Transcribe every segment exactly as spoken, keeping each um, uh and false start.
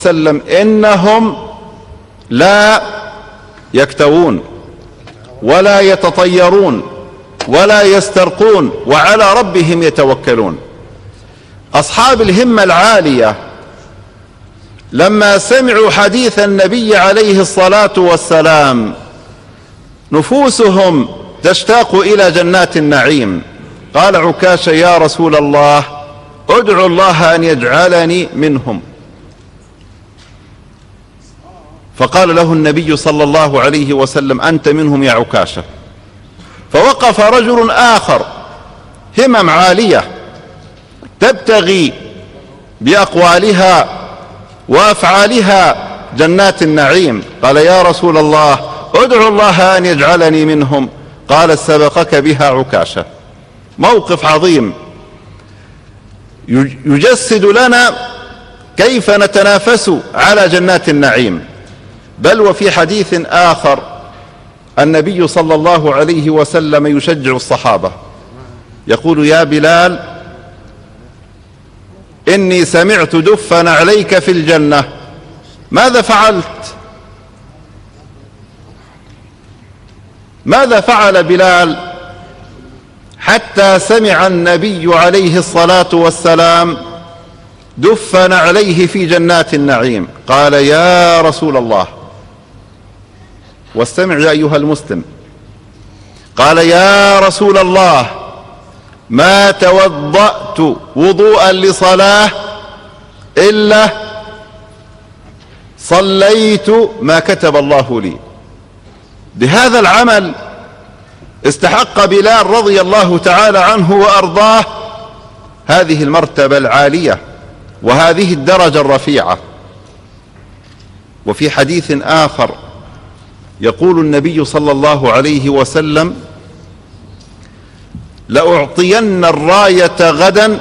وسلم إنهم لا يكتوون ولا يتطيرون ولا يسترقون وعلى ربهم يتوكلون. أصحاب الهمة العالية لما سمعوا حديث النبي عليه الصلاة والسلام نفوسهم تشتاق إلى جنات النعيم. قال عكاشة: يا رسول الله ادعو الله أن يجعلني منهم. فقال له النبي صلى الله عليه وسلم: أنت منهم يا عكاشة. فوقف رجل آخر همم عالية تبتغي بأقوالها وأفعالها جنات النعيم، قال: يا رسول الله ادعو الله أن يجعلني منهم. قال: سبقك بها عكاشة. موقف عظيم يجسد لنا كيف نتنافس على جنات النعيم. بل وفي حديث آخر النبي صلى الله عليه وسلم يشجع الصحابة يقول: يا بلال إني سمعت دفا عليك في الجنة، ماذا فعلت؟ ماذا فعل بلال حتى سمع النبي عليه الصلاة والسلام دفا عليه في جنات النعيم؟ قال: يا رسول الله، واستمع يا أيها المسلم، قال: يا رسول الله ما توضأت وضوءا لصلاة إلا صليت ما كتب الله لي. بهذا العمل استحق بلال رضي الله تعالى عنه وأرضاه هذه المرتبة العالية وهذه الدرجة الرفيعة. وفي حديث آخر يقول النبي صلى الله عليه وسلم: لأعطين الراية غدا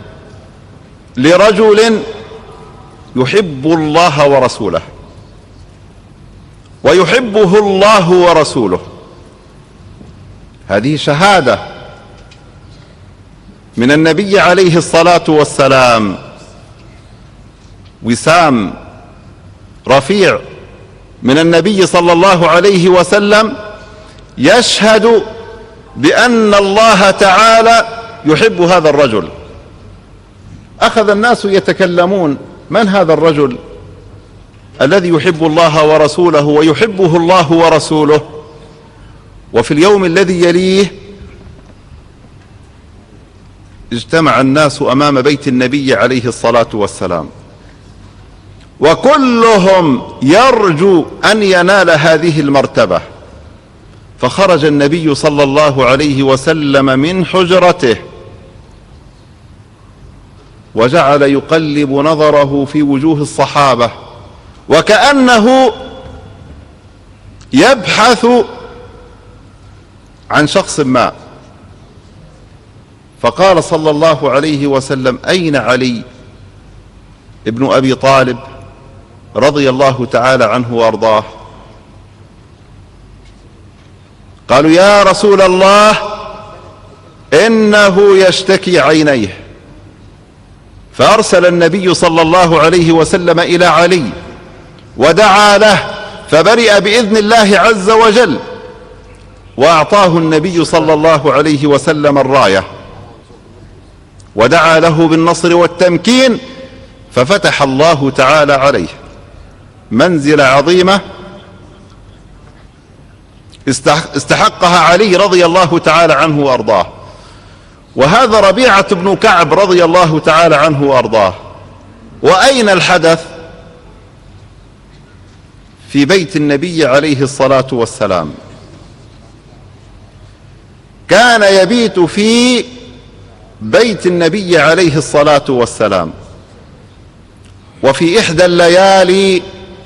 لرجل يحب الله ورسوله ويحبه الله ورسوله. هذه شهادة من النبي عليه الصلاة والسلام، وسام رفيع من النبي صلى الله عليه وسلم يشهد بأن الله تعالى يحب هذا الرجل. أخذ الناس يتكلمون: من هذا الرجل الذي يحب الله ورسوله ويحبه الله ورسوله؟ وفي اليوم الذي يليه اجتمع الناس أمام بيت النبي عليه الصلاة والسلام وكلهم يرجو أن ينال هذه المرتبة. فخرج النبي صلى الله عليه وسلم من حجرته وجعل يقلب نظره في وجوه الصحابة وكأنه يبحث عن شخص ما. فقال صلى الله عليه وسلم: أين علي ابن أبي طالب رضي الله تعالى عنه وأرضاه؟ قالوا: يا رسول الله إنه يشتكي عينيه. فأرسل النبي صلى الله عليه وسلم إلى علي ودعا له فبرئ بإذن الله عز وجل، وأعطاه النبي صلى الله عليه وسلم الراية ودعا له بالنصر والتمكين، ففتح الله تعالى عليه منزلة عظيمة استحقها علي رضي الله تعالى عنه وأرضاه. وهذا ربيعة بن كعب رضي الله تعالى عنه وأرضاه. وأين الحدث؟ في بيت النبي عليه الصلاة والسلام. كان يبيت في بيت النبي عليه الصلاة والسلام. وفي إحدى الليالي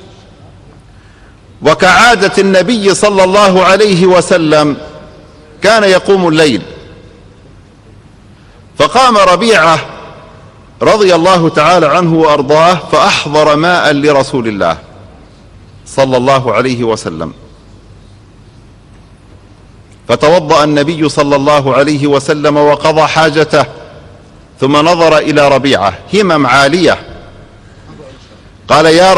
وكعادة النبي صلى الله عليه وسلم كان يقوم الليل، فقام ربيعة رضي الله تعالى عنه وأرضاه فأحضر ماء لرسول الله صلى الله عليه وسلم، فتوضأ النبي صلى الله عليه وسلم وقضى حاجته، ثم نظر إلى ربيعة همم عالية قال: يا